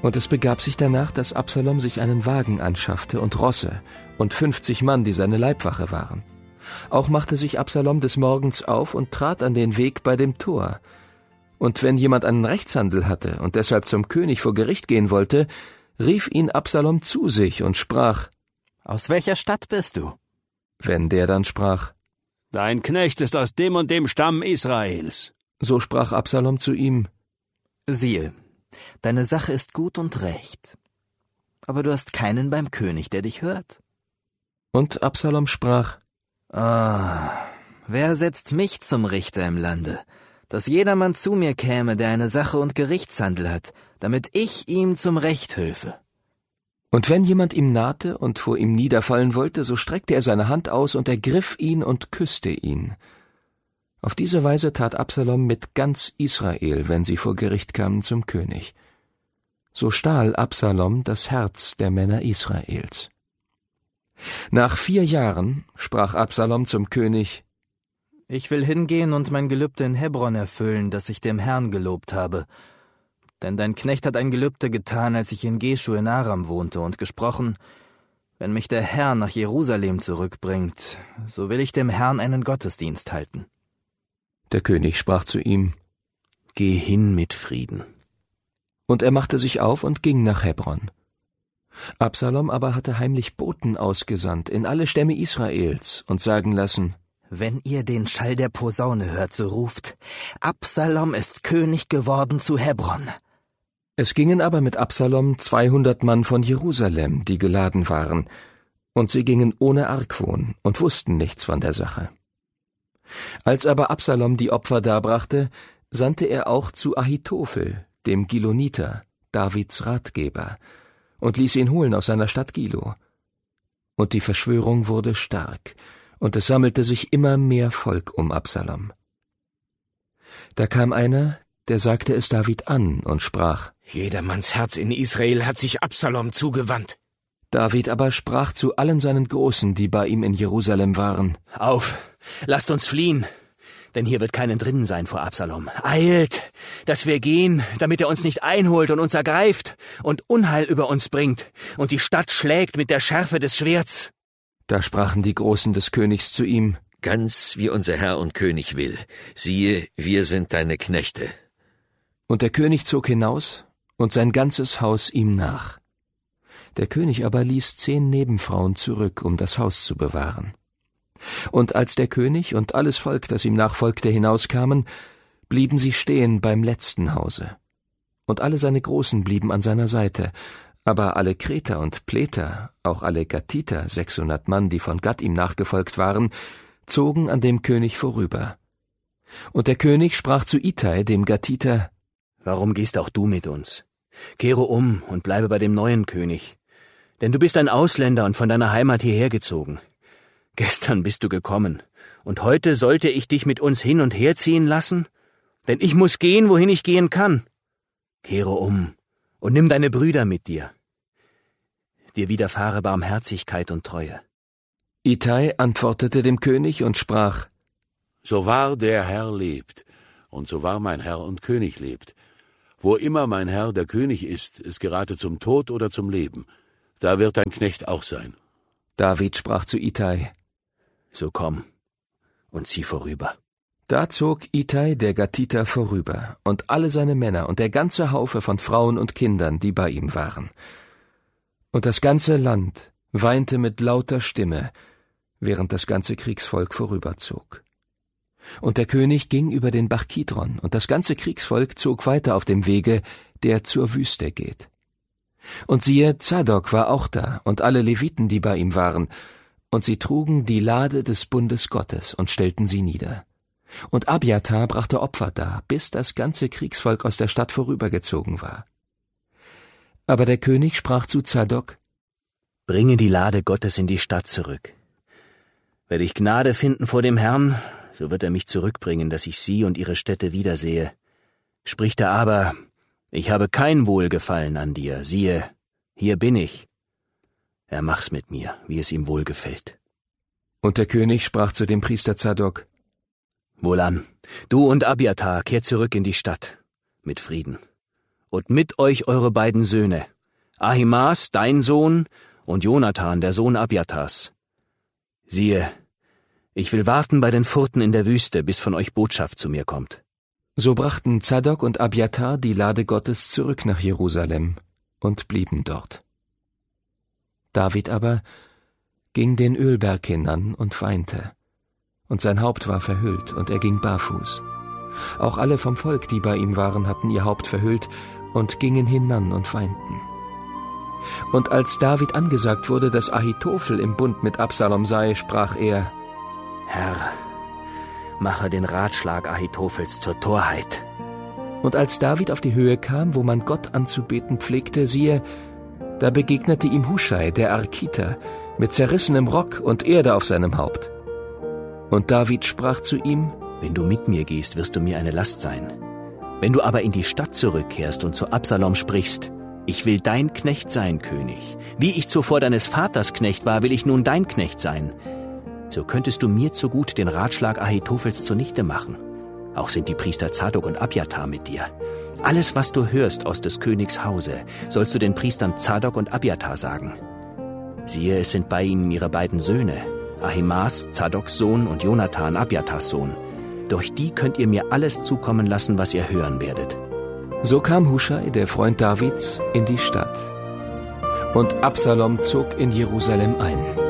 Und es begab sich danach, dass Absalom sich einen Wagen anschaffte und Rosse und 50 Mann, die seine Leibwache waren. Auch machte sich Absalom des Morgens auf und trat an den Weg bei dem Tor. Und wenn jemand einen Rechtshandel hatte und deshalb zum König vor Gericht gehen wollte, rief ihn Absalom zu sich und sprach: »Aus welcher Stadt bist du?« Wenn der dann sprach: »Dein Knecht ist aus dem und dem Stamm Israels«, so sprach Absalom zu ihm: »Siehe, deine Sache ist gut und recht, aber du hast keinen beim König, der dich hört.« Und Absalom sprach: »Wer setzt mich zum Richter im Lande, dass jedermann zu mir käme, der eine Sache und Gerichtshandel hat, damit ich ihm zum Recht hülfe?« Und wenn jemand ihm nahte und vor ihm niederfallen wollte, so streckte er seine Hand aus und ergriff ihn und küsste ihn. Auf diese Weise tat Absalom mit ganz Israel, wenn sie vor Gericht kamen zum König. So stahl Absalom das Herz der Männer Israels. Nach 4 Jahren sprach Absalom zum König: »Ich will hingehen und mein Gelübde in Hebron erfüllen, das ich dem Herrn gelobt habe. Denn dein Knecht hat ein Gelübde getan, als ich in Geschu in Aram wohnte, und gesprochen: Wenn mich der Herr nach Jerusalem zurückbringt, so will ich dem Herrn einen Gottesdienst halten.« Der König sprach zu ihm: »Geh hin mit Frieden.« Und er machte sich auf und ging nach Hebron. Absalom aber hatte heimlich Boten ausgesandt in alle Stämme Israels und sagen lassen: »Wenn ihr den Schall der Posaune hört, so ruft: Absalom ist König geworden zu Hebron.« Es gingen aber mit Absalom 200 Mann von Jerusalem, die geladen waren, und sie gingen ohne Argwohn und wussten nichts von der Sache. Als aber Absalom die Opfer darbrachte, sandte er auch zu Ahitophel, dem Giloniter, Davids Ratgeber, und ließ ihn holen aus seiner Stadt Gilo. Und die Verschwörung wurde stark, und es sammelte sich immer mehr Volk um Absalom. Da kam einer, der sagte es David an und sprach: »Jedermanns Herz in Israel hat sich Absalom zugewandt.« David aber sprach zu allen seinen Großen, die bei ihm in Jerusalem waren: »Auf, lasst uns fliehen, denn hier wird keinen drinnen sein vor Absalom. Eilt, dass wir gehen, damit er uns nicht einholt und uns ergreift und Unheil über uns bringt und die Stadt schlägt mit der Schärfe des Schwerts.« Da sprachen die Großen des Königs zu ihm: »Ganz wie unser Herr und König will. Siehe, wir sind deine Knechte.« Und der König zog hinaus und sein ganzes Haus ihm nach. Der König aber ließ 10 Nebenfrauen zurück, um das Haus zu bewahren. Und als der König und alles Volk, das ihm nachfolgte, hinauskamen, blieben sie stehen beim letzten Hause. Und alle seine Großen blieben an seiner Seite, aber alle Kreter und Pleter, auch alle Gatiter, 600 Mann, die von Gat ihm nachgefolgt waren, zogen an dem König vorüber. Und der König sprach zu Ittai, dem Gatiter: »Warum gehst auch du mit uns? Kehre um und bleibe bei dem neuen König. Denn du bist ein Ausländer und von deiner Heimat hierher gezogen. Gestern bist du gekommen, und heute sollte ich dich mit uns hin und her ziehen lassen? Denn ich muss gehen, wohin ich gehen kann. Kehre um und nimm deine Brüder mit dir. Dir widerfahre Barmherzigkeit und Treue.« Ittai antwortete dem König und sprach: »So wahr der Herr lebt, und so wahr mein Herr und König lebt. Wo immer mein Herr der König ist, es gerate zum Tod oder zum Leben, da wird dein Knecht auch sein.« David sprach zu Ittai: »So komm und zieh vorüber.« Da zog Ittai der Gatiter vorüber, und alle seine Männer und der ganze Haufe von Frauen und Kindern, die bei ihm waren. Und das ganze Land weinte mit lauter Stimme, während das ganze Kriegsvolk vorüberzog. Und der König ging über den Bach Kidron, und das ganze Kriegsvolk zog weiter auf dem Wege, der zur Wüste geht. Und siehe, Zadok war auch da, und alle Leviten, die bei ihm waren, und sie trugen die Lade des Bundes Gottes und stellten sie nieder. Und Abjatar brachte Opfer dar, bis das ganze Kriegsvolk aus der Stadt vorübergezogen war. Aber der König sprach zu Zadok: »Bringe die Lade Gottes in die Stadt zurück. Werde ich Gnade finden vor dem Herrn, so wird er mich zurückbringen, dass ich sie und ihre Städte wiedersehe. Spricht er aber: Ich habe kein Wohlgefallen an dir, siehe, hier bin ich. Er mach's mit mir, wie es ihm wohlgefällt.« Und der König sprach zu dem Priester Zadok: »Wohlan, du und Abjatar kehrt zurück in die Stadt, mit Frieden. und mit euch eure beiden Söhne, Ahimaas, dein Sohn, und Jonathan, der Sohn Abjatars. Siehe, ich will warten bei den Furten in der Wüste, bis von euch Botschaft zu mir kommt. So brachten Zadok und Abjatar die Lade Gottes zurück nach Jerusalem und blieben dort. David aber ging den Ölberg hinan und weinte, und sein Haupt war verhüllt, und er ging barfuß. Auch alle vom Volk, die bei ihm waren, hatten ihr Haupt verhüllt und gingen hinan und weinten. Und als David angesagt wurde, dass Ahitophel im Bund mit Absalom sei, sprach er: Herr, mache den Ratschlag Ahitophels zur Torheit. Und als David auf die Höhe kam, wo man Gott anzubeten pflegte, siehe, da begegnete ihm Huschai, der Arkiter, mit zerrissenem Rock und Erde auf seinem Haupt. Und David sprach zu ihm: Wenn du mit mir gehst, wirst du mir eine Last sein. Wenn du aber in die Stadt zurückkehrst und zu Absalom sprichst: Ich will dein Knecht sein, König. Wie ich zuvor deines Vaters Knecht war, will ich nun dein Knecht sein. So könntest du mir zu gut den Ratschlag Ahitophels zunichte machen. Auch sind die Priester Zadok und Abjatar mit dir. Alles, was du hörst aus des Königs Hause, sollst du den Priestern Zadok und Abjatar sagen. Siehe, es sind bei ihnen ihre beiden Söhne, Ahimaas, Zadoks Sohn, und Jonathan, Abjatars Sohn. Durch die könnt ihr mir alles zukommen lassen, was ihr hören werdet. So kam Huschai, der Freund Davids, in die Stadt. Und Absalom zog in Jerusalem ein.